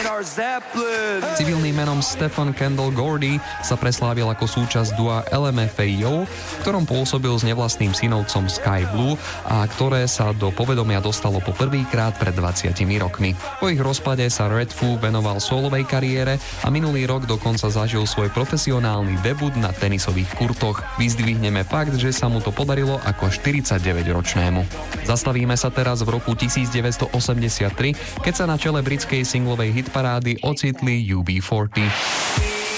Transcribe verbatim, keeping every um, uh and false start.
Civilným menom Stephen Kendall Gordy sa preslávil ako súčasť dua el em ef á ó, v ktorom pôsobil s nevlastným synovcom Sky Blue a ktoré sa do povedomia dostalo po prvýkrát pred dvadsiatimi rokmi. Po ich rozpade sa Red Foo venoval solovej kariére a minulý rok dokonca zažil svoj profesionálny debut na tenisových kurtoch. Vyzdvihneme fakt, že sa mu to podarilo ako štyridsaťdeväťročnému. Zastavíme sa teraz v roku devätnásťstoosemdesiattri, keď sa na čele britskej singlovej hitparády ocitli ú bé štyridsať.